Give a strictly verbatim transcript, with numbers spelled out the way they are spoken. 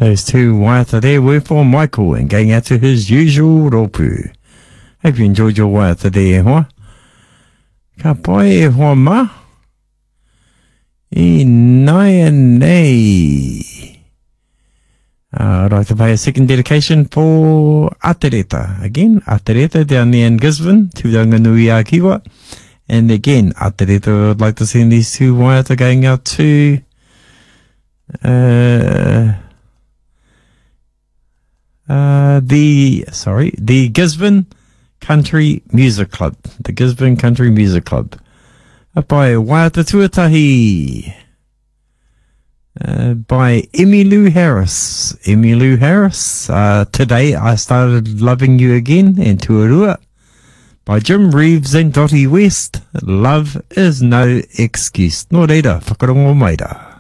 Those two waiata there were for Michael and going out to his usual ropu. Hope you enjoyed your waiata there, hoa. Ka pai e hoa ma. I nai and nei. Uh, I'd like to pay a second dedication for Atereta. Again, Atereta down there in Gisborne, Tūranga Nui a Kiwa. And again, Atereta, I'd like to send these two waiata going out to uh, uh, the, sorry, the Gisborne Country Music Club. The Gisborne Country Music Club. By Waiata Tuatahi. Uh, by Emmylou Harris. Emmylou Harris. Uh, today I started loving you again in Tuarua. By Jim Reeves and Dottie West. Love is no excuse. Nō reira, whakarongo maira.